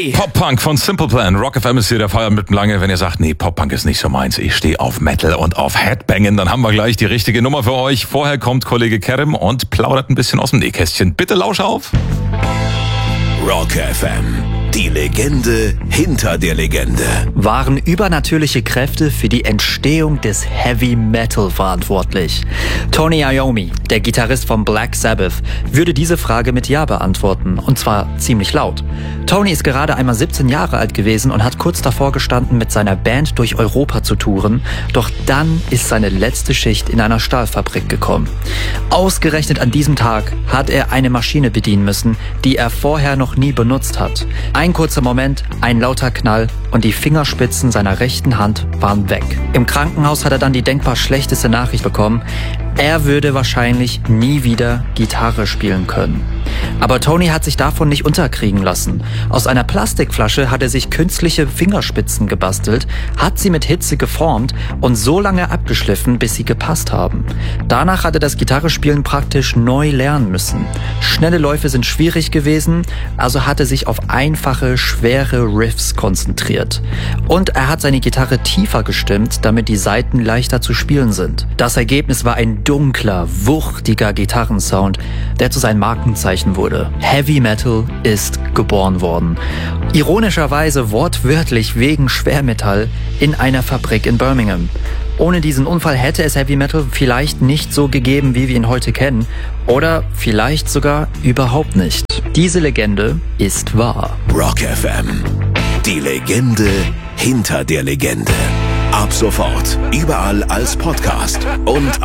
Hey! Pop-Punk von Simple Plan. Rock FM ist hier der Feier mit dem Lange. Wenn ihr sagt, nee, Pop-Punk ist nicht so meins, ich stehe auf Metal und auf Headbangen, dann haben wir gleich die richtige Nummer für euch. Vorher kommt Kollege Kerem und plaudert ein bisschen aus dem Nähkästchen. Bitte lausch auf. Rock FM. Die Legende hinter der Legende. Waren übernatürliche Kräfte für die Entstehung des Heavy Metal verantwortlich? Tony Iommi, der Gitarrist von Black Sabbath, würde diese Frage mit Ja beantworten, und zwar ziemlich laut. Tony ist gerade einmal 17 Jahre alt gewesen und hat kurz davor gestanden, mit seiner Band durch Europa zu touren, doch dann ist seine letzte Schicht in einer Stahlfabrik gekommen. Ausgerechnet an diesem Tag hat er eine Maschine bedienen müssen, die er vorher noch nie benutzt hat. Ein kurzer Moment, ein lauter Knall und die Fingerspitzen seiner rechten Hand waren weg. Im Krankenhaus hat er dann die denkbar schlechteste Nachricht bekommen: er würde wahrscheinlich nie wieder Gitarre spielen können. Aber Tony hat sich davon nicht unterkriegen lassen. Aus einer Plastikflasche hat er sich künstliche Fingerspitzen gebastelt, hat sie mit Hitze geformt und so lange abgeschliffen, bis sie gepasst haben. Danach hat er das Gitarrespielen praktisch neu lernen müssen. Schnelle Läufe sind schwierig gewesen, also hat er sich auf einfache, schwere Riffs konzentriert. Und er hat seine Gitarre tiefer gestimmt, damit die Saiten leichter zu spielen sind. Das Ergebnis war ein dunkler, wuchtiger Gitarrensound, der zu seinem Markenzeichen wurde. Heavy Metal ist geboren worden. Ironischerweise wortwörtlich wegen Schwermetall in einer Fabrik in Birmingham. Ohne diesen Unfall hätte es Heavy Metal vielleicht nicht so gegeben, wie wir ihn heute kennen. Oder vielleicht sogar überhaupt nicht. Diese Legende ist wahr. Rock FM. Die Legende hinter der Legende. Ab sofort überall als Podcast und